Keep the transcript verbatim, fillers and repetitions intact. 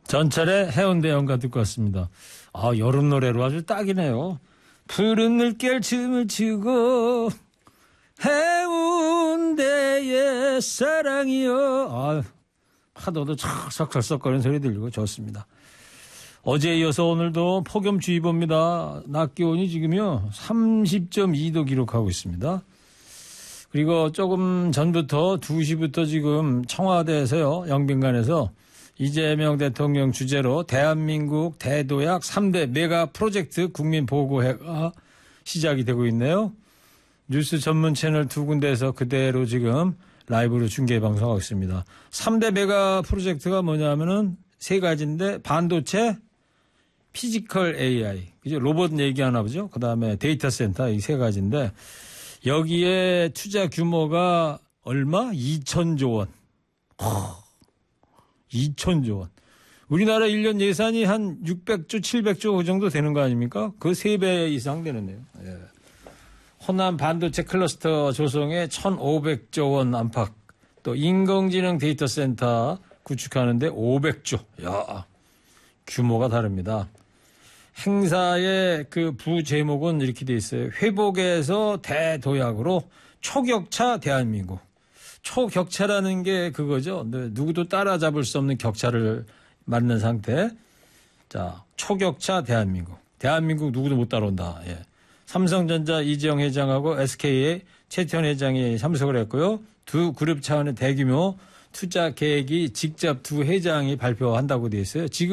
전철의 해운대 연가 듣고 왔습니다. 아, 여름 노래로 아주 딱이네요. 푸른 물결 춤을 추고 해운대의 사랑이여. 아, 파도도 촥 썩썩거리는 소리 들리고 좋습니다. 어제에 이어서 오늘도 폭염주의보입니다. 낮 기온이 지금요 삼십 점 이 도 기록하고 있습니다. 그리고 조금 전부터 두 시부터 지금 청와대에서요, 영빈관에서 이재명 대통령 주재로 대한민국 대도약 삼 대 메가 프로젝트 국민보고회가 시작이 되고 있네요. 뉴스 전문 채널 두 군데에서 그대로 지금 라이브로 중계 방송하고 있습니다. 삼 대 메가 프로젝트가 뭐냐면은 세 가지인데 반도체, 피지컬 에이아이, 그죠? 로봇 얘기하나 보죠? 그 다음에 데이터 센터 이 세 가지인데 여기에 투자 규모가 얼마? 이천조 원. 허. 이천조 원. 우리나라 일 년 예산이 한 육백조, 칠백조 그 정도 되는 거 아닙니까? 그 세 배 이상 되는데요. 예. 호남 반도체 클러스터 조성에 천오백조 원 안팎, 또 인공지능 데이터 센터 구축하는데 오백조. 야, 규모가 다릅니다. 행사의 그 부제목은 이렇게 돼 있어요. 회복에서 대도약으로 초격차 대한민국. 초격차라는 게 그거죠. 누구도 따라잡을 수 없는 격차를 맞는 상태. 자, 초격차 대한민국. 대한민국 누구도 못 따라온다. 예. 삼성전자 이재용 회장하고 에스케이의 최태원 회장이 참석을 했고요. 두 그룹 차원의 대규모 투자 계획이 직접 두 회장이 발표한다고 돼 있어요. 지금